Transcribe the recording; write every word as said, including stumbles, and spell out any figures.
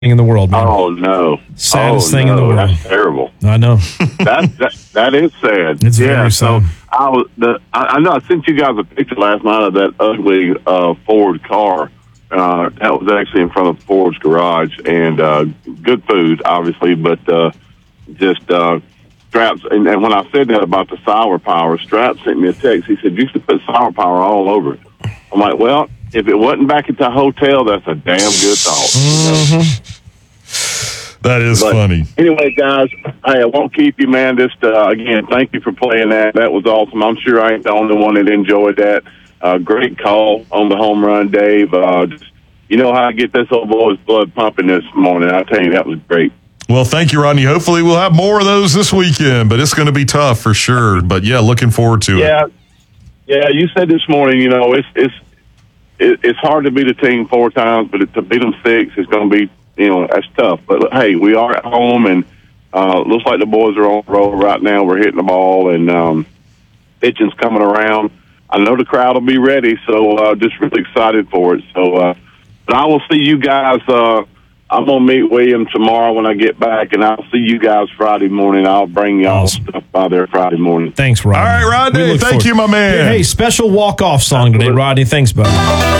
in the world, man. Oh, no. Saddest oh, thing no. in the world. That's terrible. I know. that, that that is sad. It's yeah, very so sad. I was the I, I know I sent you guys a picture last night of that ugly uh, Ford car. Uh, that was actually in front of Ford's garage, and uh, good food, obviously, but uh, just uh, Straps. And, and when I said that about the sour power, Straps sent me a text. He said, "You used to put sour power all over it." I'm like, well, if it wasn't back at the hotel, that's a damn good thought. Mm-hmm. That is but funny. Anyway, guys, I won't keep you, man. Just uh, again, thank you for playing that. That was awesome. I'm sure I ain't the only one that enjoyed that. Uh, great call on the home run, Dave. Uh, just, you know how to get this old boy's blood pumping this morning. I tell you, that was great. Well, thank you, Rodney. Hopefully we'll have more of those this weekend, but it's going to be tough for sure. But, yeah, looking forward to yeah. it. Yeah, you said this morning, you know, it's it's it, it's hard to beat a team four times, but it, to beat them six is going to be, you know, that's tough. But, hey, we are at home, and uh, looks like the boys are on the roll right now. We're hitting the ball, and um, pitching's coming around. I know the crowd will be ready, so uh, just really excited for it. So, uh, but I will see you guys. Uh, I'm going to meet William tomorrow when I get back, and I'll see you guys Friday morning. I'll bring y'all Awesome. stuff by there Friday morning. Thanks, Rodney. All right, Rodney. We look Thank forward- you, my man. Hey, special walk-off song today, Rodney. Thanks, buddy.